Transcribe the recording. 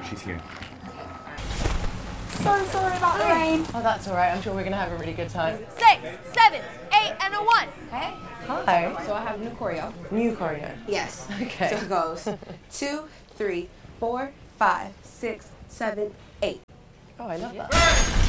she's here. So sorry about the rain. Oh, that's all right. I'm sure we're going to have a really good time. 6, 7, 8, and a 1. Hey. Hi. So I have new choreo. New choreo. Yes. Okay. So it goes 2, 3, 4, 5, 6, 7, 8. Oh, I love that.